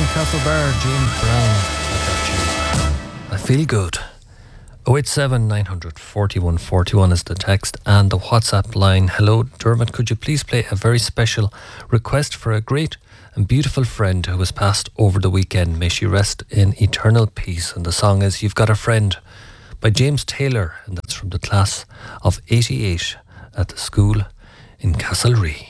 Castlebar, James Brown. I feel good. 087 900 41 41 is the text and the WhatsApp line. Hello, Dermot. Could you please play a very special request for a great and beautiful friend who was passed over the weekend? May she rest in eternal peace. And the song is You've Got a Friend by James Taylor, and that's from the class of 88 at the school in Castlerea.